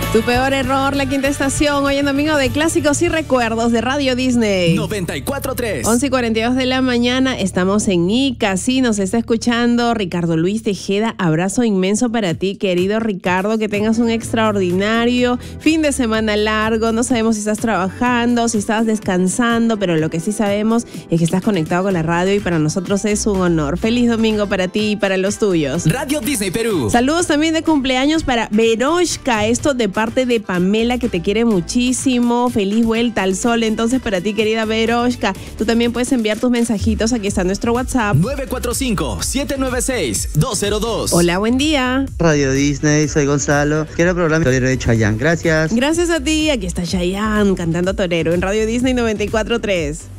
Tu peor error, la quinta estación, hoy en domingo de clásicos y recuerdos de Radio Disney. 94.3. 11:42 de la mañana, estamos en Ica, sí, nos está escuchando Ricardo Luis Tejeda. Abrazo inmenso para ti, querido Ricardo, que tengas un extraordinario fin de semana largo. No sabemos si estás trabajando, si estás descansando, pero lo que sí sabemos es que estás conectado con la radio y para nosotros es un honor. Feliz domingo para ti y para los tuyos. Radio Disney Perú. Saludos también de cumpleaños para Veroshka, esto de parte de Pamela, que te quiere muchísimo. Feliz vuelta al sol entonces para ti, querida Veroshka. Tú también puedes enviar tus mensajitos, aquí está nuestro WhatsApp 945-796-202. Hola, buen día. Radio Disney, soy Gonzalo. Quiero el programa Torero de Chayanne. Gracias. Gracias a ti, aquí está Chayanne cantando Torero en Radio Disney 94.3.